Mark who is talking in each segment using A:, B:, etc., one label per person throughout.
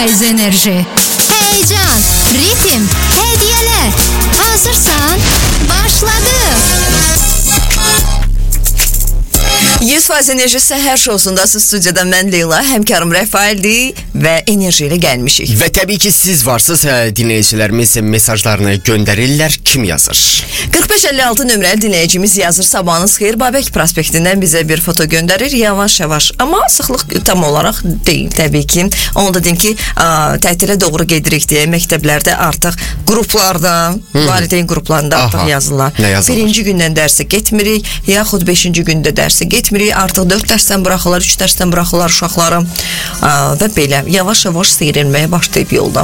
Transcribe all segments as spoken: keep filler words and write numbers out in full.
A: faiz enerji. Heyecan, ritim, hediyeler. Hazırsan? Başladı.
B: yüz faiz enerji səhər şousunda siz studiyada mən Leyla, həmkarım Rəfaildir və enerji ilə gəlmişik.
C: Və təbii ki, siz varsınız, dinləyicilərimiz mesajlarını göndərirlər. Kim yazır?
B: qırx beş əlli altı nömrəli dinləyicimiz yazır. Sabahınız xeyir, Babək prospektindən bizə bir foto göndərir. Yavaş-yavaş, amma sıxlıq tam olaraq deyil təbii ki. Onu da deyim ki, tətilə doğru gedirik deyə məktəblərdə artıq qruplarda, hmm. valideyn qruplarında Aha. artıq yazırlar. Birinci gündən dərsə getmirik, yaxud beşinci gündə dərsə getmirik. Artıq dörd dərsdən buraxırlar, üç dərsdən buraxırlar uşaqları və belə yavaş-yavaş seyrəlməyə başlayıb yolda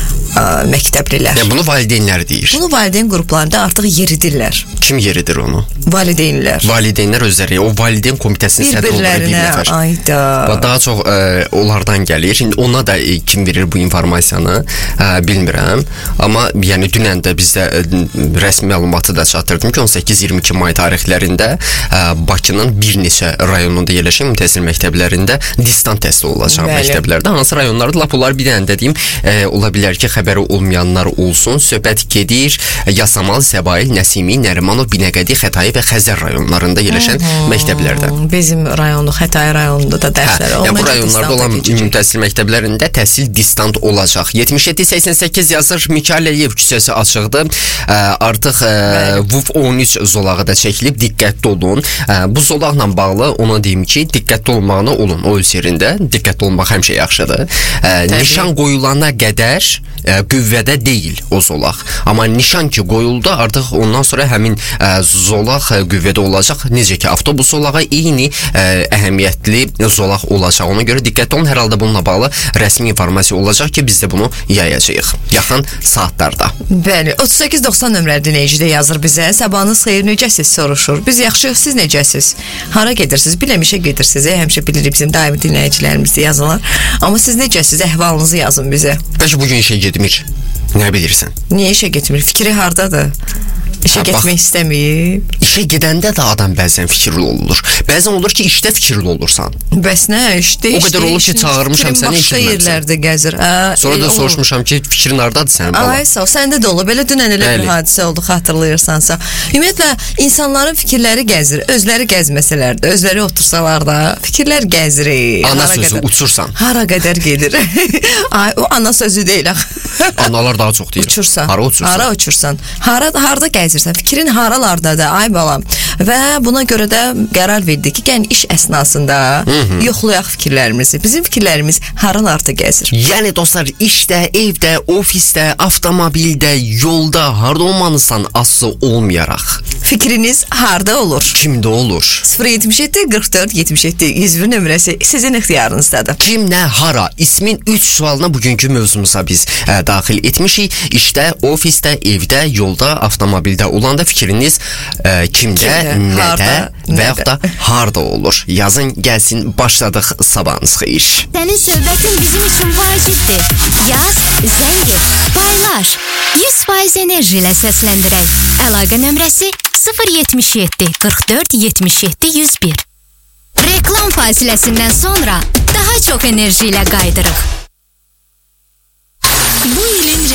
B: məktəblilər.
C: Yəni bunu valideynlər deyir.
B: Bunu valideyn qruplarında artıq yeridirlər.
C: Kim yeridir onu?
B: Valideynlər.
C: Valideynlər özləri, o valideyn komitəsinin sədri olaraq bir nəfər.
B: Ayda.
C: Daha çox ə, onlardan gəlir. Şimdi ona da ə, kim verir bu informasiyanı ə, bilmirəm. Amma yəni dünən də bizdə ə, rəsmi məlumatı da çatdırdım ki, on səkkiz iyirmi iki may tarixlərində ə, Bakının bir neçə rayonunda yerləşən təhsil məktəblərində distant təhsil olacaq Bəli. məktəblərdə. Hansı rayonlarda lap onlar bir dənə dediyim ə, ola bilər ki, xəbəri olmayanlar olsun. Söhbət gedir Yasamal, Səbail, Nəsimi, Nərimanov, Binəqədi, Xətai və Xəzər rayonlarında yerləşən hmm, məktəblərdə.
B: Bizim rayonda, Xətai rayonunda da dərslər olacaq.
C: Yəni bu rayonlarda olan təhsil məktəblərində təhsil distant olacaq. yetmiş yeddi səksən səkkiz yazır. Mikail Əliyev küçəsi açıqdır. Ə, artıq ə, V U F on üç zolağı da çəkilib. Diqqətli olun. Ə, bu zolaqla bağlı ona deyim ki, diqqətli olmağına olun. O öz yerində diqqətli olmaq həmişə yaxşıdır. Ə, nişan qoyulana qədər ə, qüvvədə deyil o zolaq. Amma nişan ki qoyuldu, artıq ondan sonra həmin ə, zolaq ə, qüvvədə olacaq. Necə ki, avtobus zolağı eyni ə, əhəmiyyətli zolaq olacaq. Ona görə diqqətli olun. Hər halda bununla bağlı rəsmi informasiya olacaq ki, biz də bunu yayacağıq yaxın saatlarda.
B: Bəli, otuz səkkiz doxsan nömrəli dinləyici də yazır bizə. Sabahınız xeyir, necəsiz soruşur. Biz yaxşıyıq, siz necəsiz? Hara gedirsiniz? Biləmişə gedirsiniz. E, həmişə bilirik bizim daimi dinləyicilərimiz də yazırlar. Amma siz necəsiz? Əhvalınızı yazın bizə.
C: Bəlkə bugün işə getmir. Nə bilirsən?
B: Niyə işə getmir? Fikri hardadır? İşə getmək istəməyib.
C: İşə gedəndə də adam bəzən fikirli olur. Bəzən olur ki, işdə fikirli olursan.
B: Bəs nə? İşdə,
C: o qədər olur ki, çağırmışam səni,
B: başqa yerlərdə gəzir. Ə,
C: Sonra da soruşmuşam ki, fikrin hardadır sənin bala?
B: Ay sağ ol, səndə də olur. Belə dünən elə Bəli. bir hadisə oldu, xatırlayırsansa. Ümumiyyətlə, insanların fikirləri gəzir. Özləri gəzməsələr də, özləri otursalar da, fikirlər gəzirir.
C: Ana
B: hara
C: sözü,
B: qədər,
C: uçursan.
B: Hara qədər gedir. Ay, o ana sözü deyil.
C: Analar daha çox deyir.
B: Uçursan.
C: Hara uçursan?
B: Hara uçursan. Hara, harada gəzirsən. Fikrin haralarda da, ay balam. Və buna görə də qərar verdik ki, yəni iş əsnasında Hı -hı. yoxlayaq fikirlərimizi. Bizim fikirlərimiz haralarda gəzir.
C: Yəni dostlar, işdə, evdə, ofisdə, avtomobildə, yolda, harda olmanızdan asılı olmayaraq.
B: Fikriniz harda olur?
C: Kimdə olur?
B: sıfır yetmiş yeddi qırx dörd yetmiş yeddi yüz bir nömrəsi sizin ixtiyarınızdadır.
C: Kim, nə, hara? İsmin üç sualına bugünkü mövzumuza biz ə, daxil etmişik. İşdə, ofisdə, evdə, yolda, avtomobildə olanda fikriniz ə, kimdə, kimdə, nədə harda, və yaxud da harda olur? Yazın, gəlsin, başladıq, sabahınız xeyir.
A: Sənin söhbətin bizim üçün vacibdir. Yaz, zəng et, paylaş. yüz faiz enerji ilə səsləndirək. Əlaqə nömrəsi sıfır yetmiş yeddi qırx dörd yetmiş yeddi yüz bir. Reklam fasiləsindən sonra daha çox enerji ilə qaydırıq. Bu ilin